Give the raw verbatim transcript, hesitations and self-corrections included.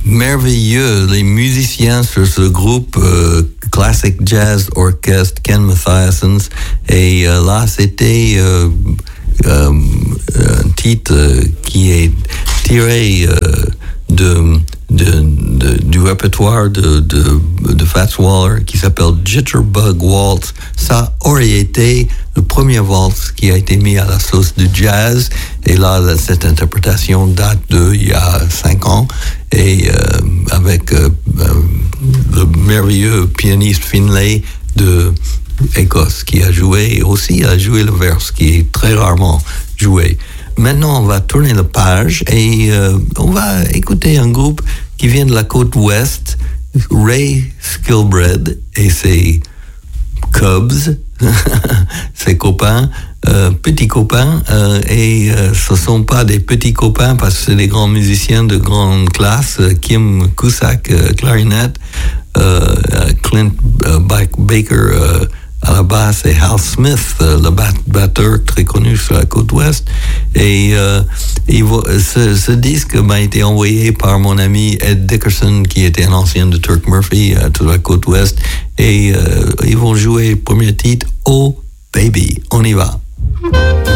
merveilleux. Les musiciens sur ce groupe euh, Classic Jazz Orchestra, Ken Mathiasson, et euh, là c'était euh, euh, un titre euh, qui est tiré euh, de, de, de, du répertoire de, de, de Fats Waller qui s'appelle Jitterbug Waltz. Ça aurait été le premier waltz qui a été mis à la sauce du jazz. Et là, cette interprétation date d'il y a cinq ans. Et euh, avec euh, le merveilleux pianiste Finlay de Écosse qui a joué, et aussi a joué le verse qui est très rarement joué. Maintenant, on va tourner la page et euh, on va écouter un groupe qui vient de la côte ouest, Ray Skilbred et ses Cubs, ses copains, euh, petits copains, euh, et euh, ce ne sont pas des petits copains parce que c'est des grands musiciens de grande classe, Kim Cusack, euh, clarinette, euh, Clint euh, Baker, euh, à la basse, et Hal Smith, euh, le bat- batteur très connu sur la côte ouest. Et euh, il va, ce, ce disque m'a été envoyé par mon ami Ed Dickerson, qui était un ancien de Turk Murphy euh, sur la côte ouest. Et euh, ils vont jouer le premier titre, Oh Baby. On y va.